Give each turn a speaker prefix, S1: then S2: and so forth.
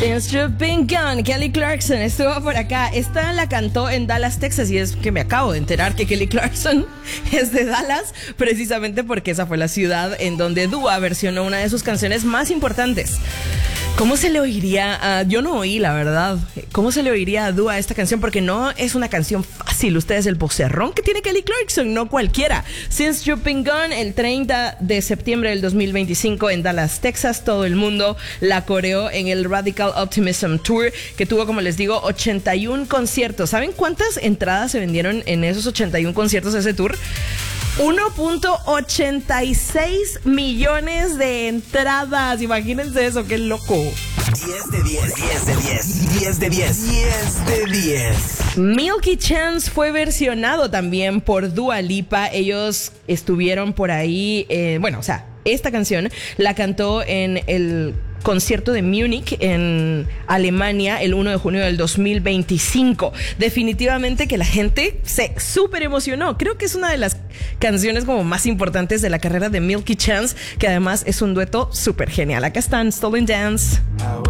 S1: Since You've Been Gone, Kelly Clarkson estuvo por acá. Esta la cantó en Dallas, Texas, y es que me acabo de enterar que Kelly Clarkson es de Dallas, precisamente porque esa fue la ciudad en donde Dua versionó una de sus canciones más importantes. ¿Cómo se le oiría a... Yo no oí, la verdad. ¿Cómo se le oiría a Dua esta canción? Porque no es una canción fácil. Ustedes, el vocerrón que tiene Kelly Clarkson, no cualquiera. Since You've Been Gone, el 30 de septiembre del 2025 en Dallas, Texas. Todo el mundo la coreó en el Radical Optimism Tour, que tuvo, como les digo, 81 conciertos. ¿Saben cuántas entradas se vendieron en esos 81 conciertos de ese tour? 1.86 millones de entradas. Imagínense eso, qué loco.
S2: 10 de 10, 10 de 10, 10 de 10, 10 de 10.
S1: Milky Chance fue versionado también por Dua Lipa. Ellos estuvieron por ahí, esta canción la cantó en el concierto de Múnich en Alemania el 1 de junio del 2025. Definitivamente que la gente se súper emocionó. Creo que es una de las canciones como más importantes de la carrera de Milky Chance, que además es un dueto súper genial. Acá están Stolen Dance.